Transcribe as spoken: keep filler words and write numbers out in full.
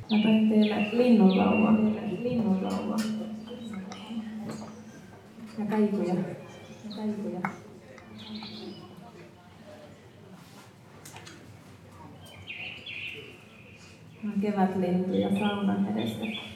Mä toin teille linnunlaulua. Linnunlaulua. Ja kaikuja. Ja kaikuja. On kevätlintuja saunan edessä.